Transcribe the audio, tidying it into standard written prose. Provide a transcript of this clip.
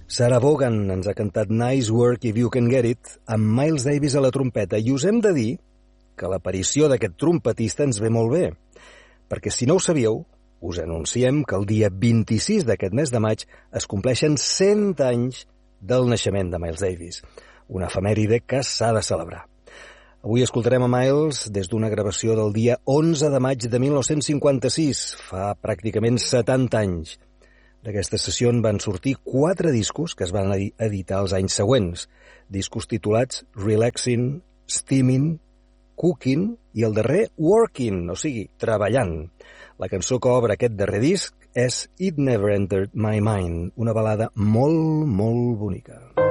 Sarah Vaughan ens ha cantat Nice Work If You Can Get It amb Miles Davis a la trompeta, i us hem de dir que l'aparició d'aquest trompetista ens ve molt bé, perquè si no ho sabíeu, us anunciem que el dia 26 d'aquest mes de maig es compleixen 100 anys del naixement de Miles Davis, una efemèride que s'ha de celebrar. Avui escoltarem a Miles des d'una gravació del dia 11 de maig de 1956, fa pràcticament 70 anys. D'aquesta sessió en van sortir 4 discos que es van editar els anys següents, discos titulats Relaxing, Steaming, Cooking i el darrer Working, o sigui, treballant. La cançó que obre aquest darrer disc és It Never Entered My Mind, una balada molt, molt bonica.